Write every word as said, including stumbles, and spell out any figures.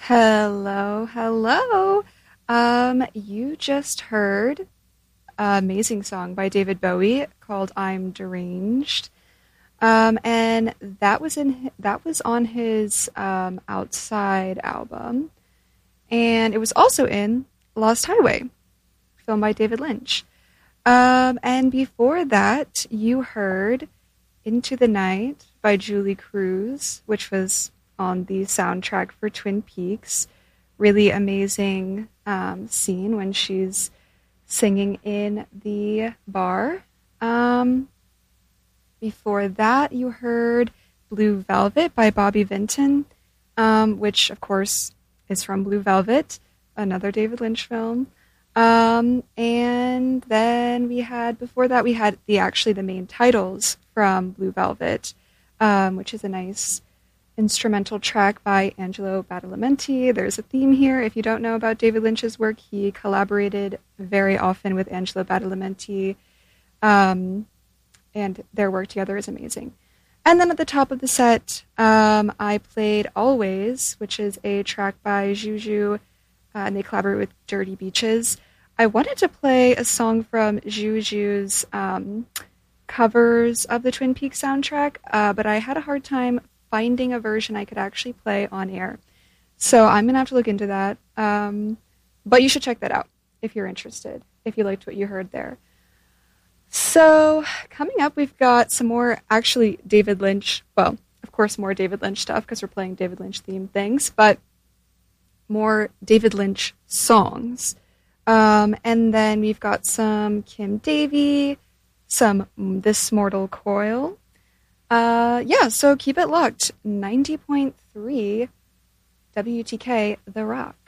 Hello, hello. Um, you just heard an amazing song by David Bowie called "I'm Deranged," um, and that was in that was on his um, Outside album, and it was also in Lost Highway, film by David Lynch. Um, and before that, you heard "Into the Night" by Julie Cruz, which was on the soundtrack for Twin Peaks. Really amazing um, scene when she's singing in the bar. Um, before that, you heard Blue Velvet by Bobby Vinton, um, which, of course, is from Blue Velvet, another David Lynch film. Um, and then we had, before that, we had the actually the main titles from Blue Velvet, um, which is a nice instrumental track by Angelo Badalamenti. There's a theme here. If you don't know about David Lynch's work, he collaborated very often with Angelo Badalamenti, um, and their work together is amazing. And then at the top of the set, um, I played Always, which is a track by Juju, uh, and they collaborate with Dirty Beaches. I wanted to play a song from Juju's um, covers of the Twin Peaks soundtrack, uh, but I had a hard time finding a version I could actually play on air. So I'm going to have to look into that. Um, but you should check that out if you're interested, if you liked what you heard there. So coming up, we've got some more actually David Lynch, well, of course, more David Lynch stuff because we're playing David Lynch themed things, but more David Lynch songs. Um, and then we've got some Kim Davy, some This Mortal Coil. Uh, yeah, so keep it locked. ninety point three W T K, The Rock.